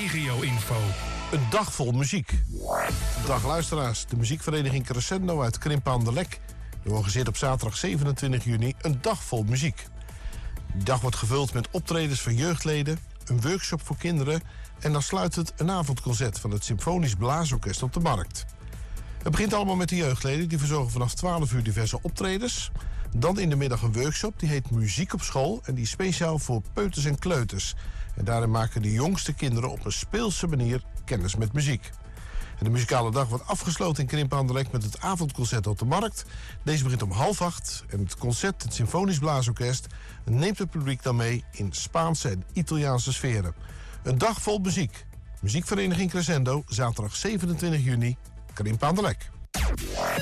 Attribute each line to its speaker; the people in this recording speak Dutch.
Speaker 1: regio-info.
Speaker 2: Een dag vol muziek. Dag luisteraars, de muziekvereniging Crescendo uit Krimpen aan de Lek organiseert op zaterdag 27 juni een dag vol muziek. Die dag wordt gevuld met optredens van jeugdleden, een workshop voor kinderen en dan sluit het een avondconcert van het Symfonisch Blaasorkest op de Markt. Het begint allemaal met de jeugdleden, die verzorgen vanaf 12 uur diverse optredens. Dan in de middag een workshop, die heet Muziek op School en die is speciaal voor peuters en kleuters. En daarin maken de jongste kinderen op een speelse manier kennis met muziek. En de muzikale dag wordt afgesloten in Krimpen aan de Lek met het avondconcert op de Markt. Deze begint om 7:30 en het concert, het Symfonisch Blaasorkest, neemt het publiek dan mee in Spaanse en Italiaanse sferen. Een dag vol muziek. Muziekvereniging Crescendo, zaterdag 27 juni, Krimpen aan de Lek.